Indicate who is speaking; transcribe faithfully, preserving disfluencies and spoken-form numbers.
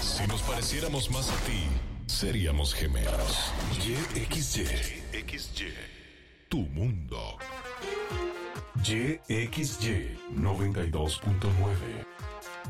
Speaker 1: Si nos pareciéramos más a ti, seríamos gemelos. Y X Y. X Y. Tu mundo. Y X Y noventa y dos punto nueve.